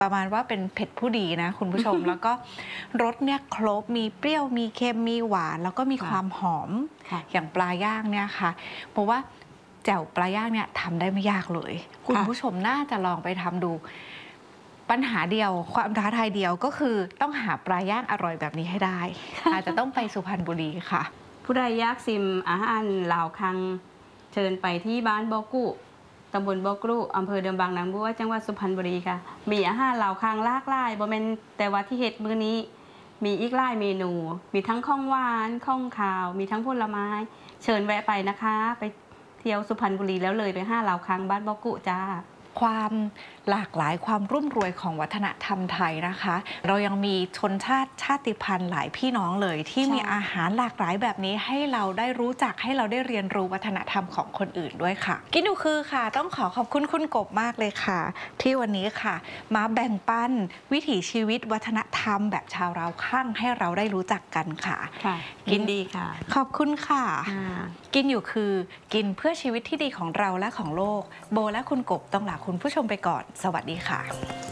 ประมาณว่าเป็นเผ็ดผู้ดีนะคุณผู้ชม แล้วก็รสเนี่ยครบมีเปรี้ยวมีเค็มมีหวานแล้วก็มีความหอมอย่างปลาย่างเนี่ยค่ะเพราะว่าแจ่วปลาย่างเนี่ยทำได้ไม่ยากเลยคุณผู้ชมน่าจะลองไปทำดูปัญหาเดียวความท้าทายเดียวก็คือต้องหาปลาย่างอร่อยแบบนี้ให้ได้ อาจจะต้องไปสุพรรณบุรีค่ะผู้ใดอยากซิมอาหารลาวคังเชิญไปที่บ้านบอกกุตำบลบอกกุอำเภอเดิมบางนางบัวจังหวัดสุพรรณบุรีค่ะมีอาหารลาวคังหลากหลายบ่แม่นแต่ว่าที่เฮ็ดมื้อนี้มีอีกหลายเมนูมีทั้งของหวานของขาวมีทั้งผลไม้เชิญแวะไปนะคะไปเที่ยวสุพรรณบุรีแล้วเลยไปห้าลาวคังบ้านบอกกุจ้าความหลากหลายความรุ่มรวยของวัฒนธรรมไทยนะคะเรายังมีชนชาติพันธุ์หลายพี่น้องเลยที่มีอาหารหลากหลายแบบนี้ให้เราได้รู้จักให้เราได้เรียนรู้วัฒนธรรมของคนอื่นด้วยค่ะกินดูคือค่ะต้องขอบคุณคุณกบมากเลยค่ะที่วันนี้ค่ะมาแบ่งปันวิถีชีวิตวัฒนธรรมแบบชาวราวข้างให้เราได้รู้จักกันค่ะกินดีค่ะขอบคุณค่ะกินอยู่คือกินเพื่อชีวิตที่ดีของเราและของโลกโบและคุณกบต้องลาคุณผู้ชมไปก่อนสวัสดีค่ะ